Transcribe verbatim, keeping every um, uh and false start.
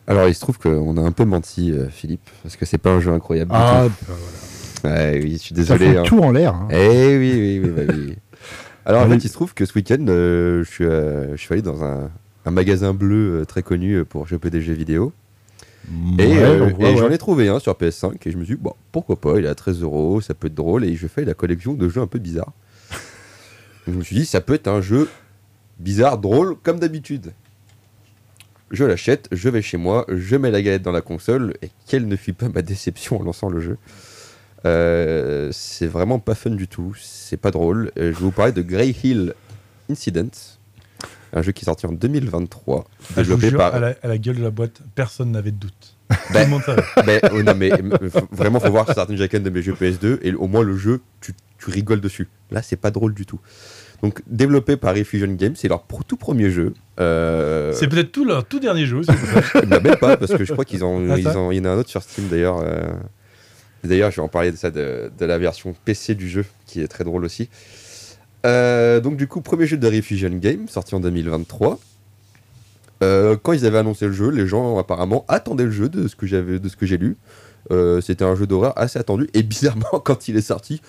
Alors, il se trouve qu'on a un peu menti, euh, Philippe, parce que c'est pas un jeu incroyable du Ah, tout. bah voilà. Ouais, oui, je suis Ça désolé. fout Hein. tout en l'air. Hein. Eh oui, oui, oui, bah oui. Alors, en Allez. fait, il se trouve que ce week-end, euh, je, suis, euh, je suis allé dans un, un magasin bleu euh, très connu euh, pour choper des jeux vidéo. Et, Ouais, euh, on voit, et j'en ouais. ai trouvé un sur P S cinq et je me suis dit, bon, pourquoi pas, il est à treize euros, ça peut être drôle. Et je fais la collection de jeux un peu bizarres. Donc, je me suis dit, ça peut être un jeu bizarre, drôle, comme d'habitude. Je l'achète, je vais chez moi, je mets la galette dans la console, et quelle ne fut pas ma déception en lançant le jeu. Euh, c'est vraiment pas fun du tout, c'est pas drôle. Euh, je vais vous parler de Grey Hill Incident, un jeu qui est sorti en deux mille vingt-trois, Ah, je vous développé jure, par... à, la, à la gueule de la boîte, personne n'avait de doute. Tout Ben, le monde savait. ben, oh non, mais euh, f- vraiment, faut voir certaines jaquettes de mes jeux P S deux, et au moins le jeu, tu, tu rigoles dessus. Là, c'est pas drôle du tout. Donc, développé par Refusion Games, c'est leur pr- tout premier jeu. Euh... C'est peut-être tout leur tout dernier jeu aussi. pour ça. Eh ben, même pas, parce que je crois qu'ils ont, Ah, ils ça ont, il y en a un autre sur Steam d'ailleurs. euh, D'ailleurs, je vais en parler de ça, de, de la version P C du jeu, qui est très drôle aussi. Euh, donc, du coup, premier jeu de Refusion Games, sorti en deux mille vingt-trois. Euh, quand ils avaient annoncé le jeu, les gens apparemment attendaient le jeu de ce que j'avais, de ce que j'ai lu. Euh, c'était un jeu d'horreur assez attendu, et bizarrement, quand il est sorti,